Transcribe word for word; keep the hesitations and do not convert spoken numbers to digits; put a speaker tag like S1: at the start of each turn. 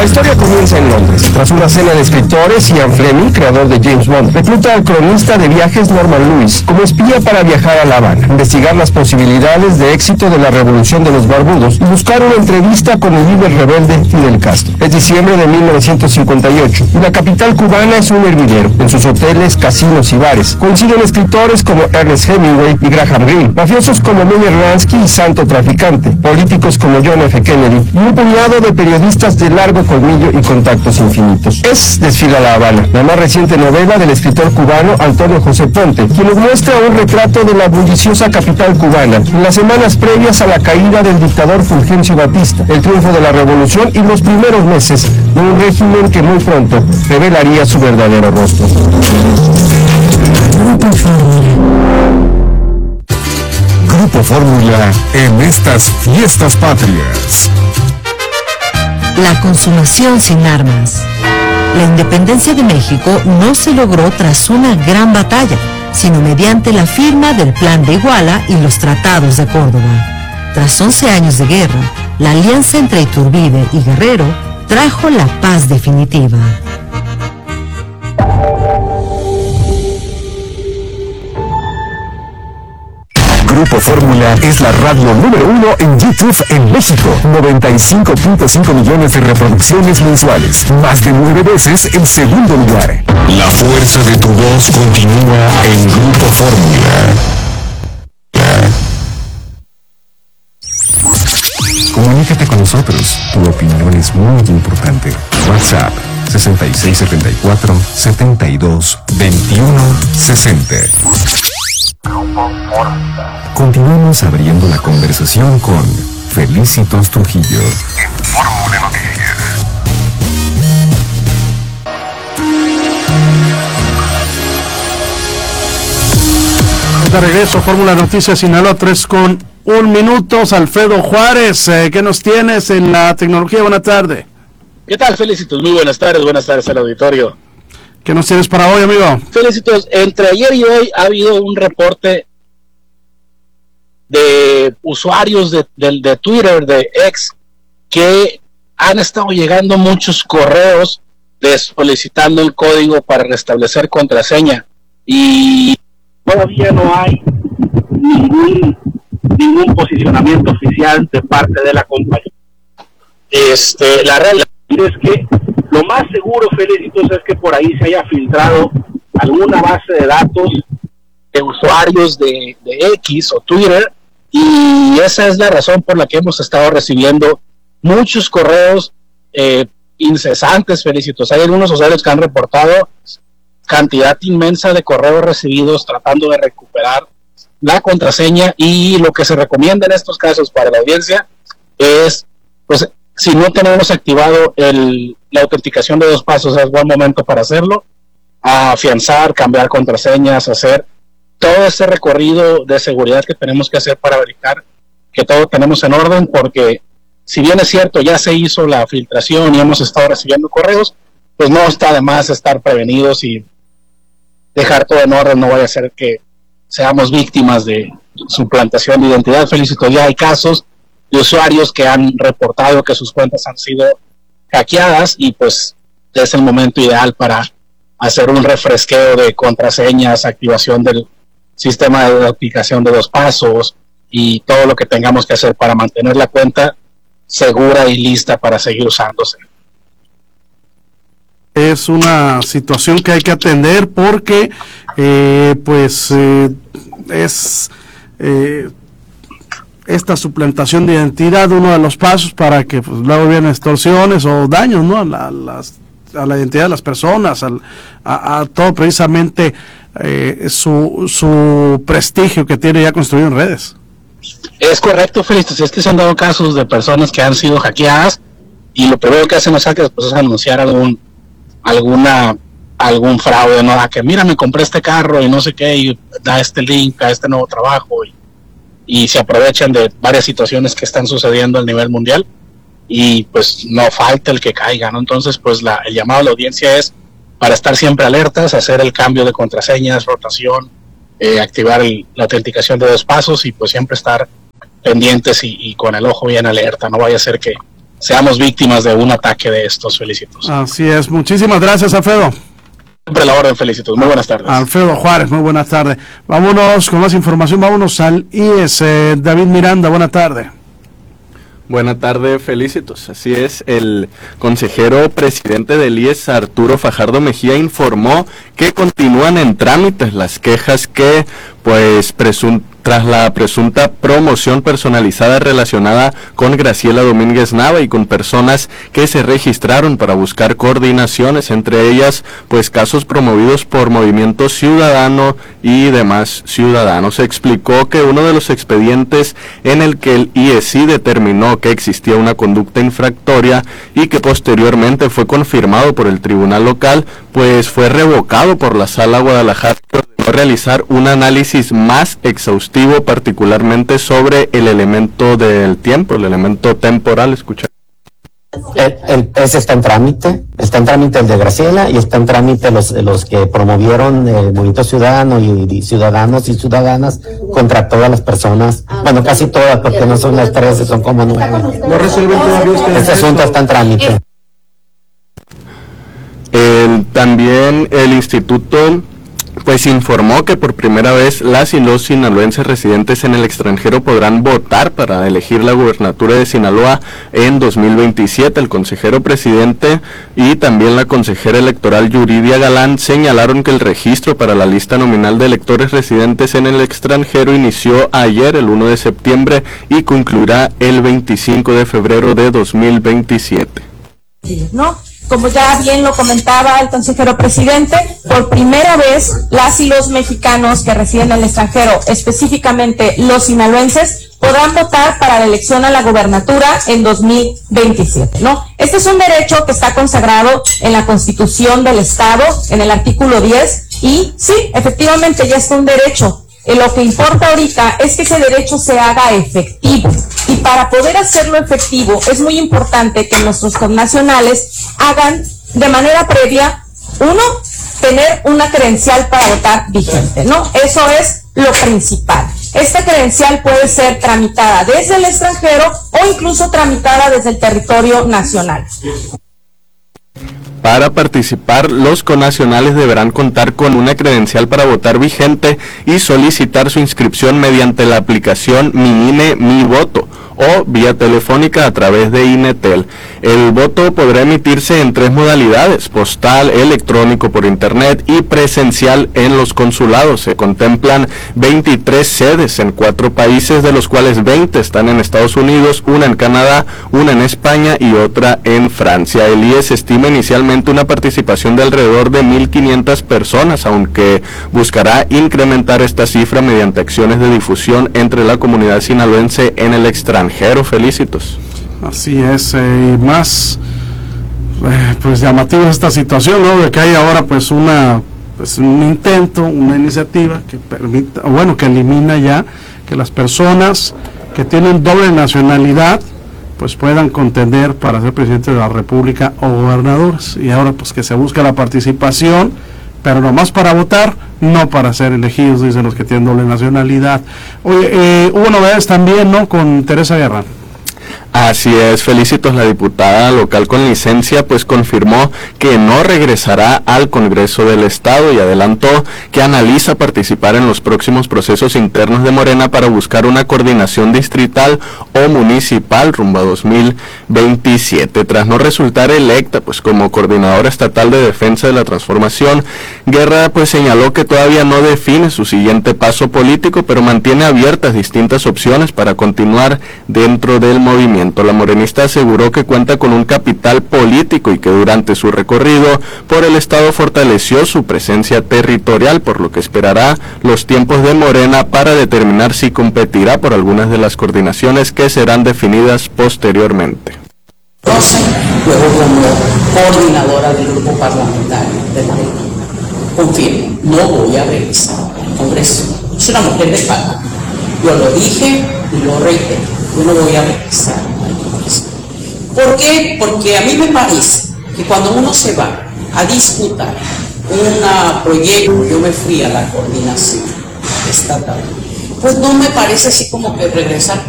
S1: La historia comienza en Londres. Tras una cena de escritores, Ian Fleming, creador de James Bond, recluta al cronista de viajes Norman Lewis como espía para viajar a La Habana, investigar las posibilidades de éxito de la revolución de los barbudos y buscar una entrevista con el líder rebelde Fidel Castro. Es diciembre de mil novecientos cincuenta y ocho y la capital cubana es un hervidero. En sus hoteles, casinos y bares coinciden escritores como Ernest Hemingway y Graham Greene, mafiosos como Meyer Lansky y Santo Traficante, políticos como John F. Kennedy y un puñado de periodistas de largo colmillo y contactos infinitos. Es Desfila La Habana, la más reciente novela del escritor cubano Antonio José Ponte, quien nos muestra un retrato de la bulliciosa capital cubana en las semanas previas a la caída del dictador Fulgencio Batista, el triunfo de la revolución y los primeros meses de un régimen que muy pronto revelaría su verdadero rostro.
S2: Grupo Fórmula en estas fiestas patrias.
S3: La consumación sin armas. La independencia de México no se logró tras una gran batalla, sino mediante la firma del Plan de Iguala y los tratados de Córdoba. Tras once años de guerra, la alianza entre Iturbide y Guerrero trajo la paz definitiva.
S2: Grupo Fórmula es la radio número uno en YouTube en México. noventa y cinco punto cinco millones de reproducciones mensuales. Más de nueve veces el segundo lugar. La fuerza de tu voz continúa en Grupo Fórmula. Comunícate con nosotros. Tu opinión es muy importante. WhatsApp sesenta y seis setenta y cuatro setenta y dos veintiuno sesenta. Continuamos abriendo la conversación con Felicitos Trujillo. En Fórmula Noticias.
S4: De regreso, Fórmula Noticias Sinaloa, tres con un minutos. Alfredo Juárez, eh, ¿qué nos tienes en la tecnología? Buenas tardes.
S5: ¿Qué tal, Felicitos? Muy buenas tardes, buenas tardes al auditorio.
S4: ¿Qué nos tienes para hoy, amigo?
S5: Felicitos, entre ayer y hoy ha habido un reporte de usuarios de, de, de Twitter, de X, que han estado llegando muchos correos de solicitando el código para restablecer contraseña, y todavía no hay ningún ningún posicionamiento oficial de parte de la compañía. Este, la realidad es que lo más seguro, Felicitos, es que por ahí se haya filtrado alguna base de datos de usuarios de, de X o Twitter, y esa es la razón por la que hemos estado recibiendo muchos correos eh, incesantes, Felicitos. Hay algunos usuarios que han reportado cantidad inmensa de correos recibidos tratando de recuperar la contraseña, y lo que se recomienda en estos casos para la audiencia es, pues, si no tenemos activado el, la autenticación de dos pasos, es buen momento para hacerlo, afianzar, cambiar contraseñas, hacer todo ese recorrido de seguridad que tenemos que hacer para verificar que todo tenemos en orden, porque si bien es cierto, ya se hizo la filtración y hemos estado recibiendo correos, pues no está de más estar prevenidos y dejar todo en orden. No vaya a ser que seamos víctimas de suplantación de identidad. Felicito, ya hay casos de usuarios que han reportado que sus cuentas han sido hackeadas, y pues es el momento ideal para hacer un refresqueo de contraseñas, activación del sistema de aplicación de dos pasos y todo lo que tengamos que hacer para mantener la cuenta segura y lista para seguir usándose.
S4: Es una situación que hay que atender porque eh, pues eh, es eh, esta suplantación de identidad uno de los pasos para que pues, luego vienen extorsiones o daños, ¿no? a, la, las, a la identidad de las personas, al, a, a todo precisamente eh, su, su prestigio que tiene ya construido en redes.
S5: Es correcto, Félix. Si es que se han dado casos de personas que han sido hackeadas, y lo primero que hacen los hackers pues, es anunciar algún alguna algún fraude, ¿no? A que mira, me compré este carro y no sé qué, y da este link a este nuevo trabajo, y, y se aprovechan de varias situaciones que están sucediendo a nivel mundial, y pues no falta el que caiga, ¿no? Entonces pues la, el llamado a la audiencia es para estar siempre alertas, hacer el cambio de contraseñas, rotación, eh, activar el, la autenticación de dos pasos, y pues siempre estar pendientes y, y con el ojo bien alerta. No vaya a ser que seamos víctimas de un ataque de estos. Felicitos.
S4: Así es, muchísimas gracias, Alfredo.
S5: Siempre la orden, Felicitos. Muy buenas tardes.
S4: Alfredo Juárez, muy buenas tardes. Vámonos con más información, vámonos al I E S. Eh, David Miranda, buena tarde.
S6: Buenas tardes, Felicitos. Así es, el consejero presidente del I E S, Arturo Fajardo Mejía, informó que continúan en trámites las quejas que, pues, presuntan tras la presunta promoción personalizada relacionada con Graciela Domínguez Nava y con personas que se registraron para buscar coordinaciones, entre ellas pues casos promovidos por Movimiento Ciudadano y demás ciudadanos. Se explicó que uno de los expedientes en el que el I E S I determinó que existía una conducta infractoria y que posteriormente fue confirmado por el tribunal local, pues fue revocado por la Sala Guadalajara por realizar un análisis más exhaustivo, particularmente sobre el elemento del tiempo, el elemento temporal. Escucha.
S7: El, el P E S está en trámite, está en trámite el de Graciela y está en trámite los los que promovieron el Movimiento Ciudadano y, y ciudadanos y ciudadanas contra todas las personas, bueno, casi todas, porque no son las trece, son como nueve. ¿No resuelven todavía? Este asunto está en trámite.
S6: El, también el instituto pues informó que por primera vez las y los sinaloenses residentes en el extranjero podrán votar para elegir la gubernatura de Sinaloa en dos mil veintisiete. El consejero presidente y también la consejera electoral Yuridia Galán señalaron que el registro para la lista nominal de electores residentes en el extranjero inició ayer, el uno de septiembre, y concluirá el veinticinco de febrero de dos mil veintisiete.
S8: ¿No? Como ya bien lo comentaba el consejero presidente, por primera vez las y los mexicanos que residen en el extranjero, específicamente los sinaloenses, podrán votar para la elección a la gubernatura en dos mil veintisiete, ¿no? Este es un derecho que está consagrado en la Constitución del Estado, en el artículo diez, y sí, efectivamente ya es un derecho. Eh, lo que importa ahorita es que ese derecho se haga efectivo, y para poder hacerlo efectivo es muy importante que nuestros connacionales hagan de manera previa, uno, tener una credencial para votar vigente, ¿no? Eso es lo principal. Esta credencial puede ser tramitada desde el extranjero o incluso tramitada desde el territorio nacional.
S6: Para participar, los connacionales deberán contar con una credencial para votar vigente y solicitar su inscripción mediante la aplicación Mi I N E Mi Voto o vía telefónica a través de INETEL. El voto podrá emitirse en tres modalidades: postal, electrónico por internet y presencial en los consulados. Se contemplan veintitrés sedes en cuatro países, de los cuales veinte están en Estados Unidos, una en Canadá, una en España y otra en Francia. El I E S estima inicialmente una participación de alrededor de mil quinientas personas, aunque buscará incrementar esta cifra mediante acciones de difusión entre la comunidad sinaloense en el extranjero. Felicitos.
S4: Así es, eh, y más eh, pues llamativa esta situación, ¿no? De que hay ahora pues una pues un intento, una iniciativa que permita, bueno, que elimina ya que las personas que tienen doble nacionalidad pues puedan contender para ser presidente de la República o gobernadores, y ahora pues que se busca la participación, pero nomás para votar, no para ser elegidos, dicen los que tienen doble nacionalidad. Oye, eh, hubo novedades también, ¿no?, con Teresa Guerra.
S6: Así es, Felicitos. La diputada local con licencia pues confirmó que no regresará al Congreso del Estado y adelantó que analiza participar en los próximos procesos internos de Morena para buscar una coordinación distrital o municipal rumbo a dos mil veintisiete. Tras no resultar electa pues como coordinadora estatal de defensa de la transformación, Guerra pues señaló que todavía no define su siguiente paso político, pero mantiene abiertas distintas opciones para continuar dentro del movimiento. La morenista aseguró que cuenta con un capital político y que durante su recorrido por el estado fortaleció su presencia territorial, por lo que esperará los tiempos de Morena para determinar si competirá por algunas de las coordinaciones que serán definidas posteriormente.
S9: Luego como coordinadora del grupo parlamentario de Morena, confirmo, no voy a regresar al Congreso. Es una mujer de pacto. Yo lo dije y lo reitero, yo no voy a regresar al Congreso. ¿Por qué? Porque a mí me parece que cuando uno se va a disputar un proyecto, yo me fui a la coordinación estatal, pues no me parece así como que regresar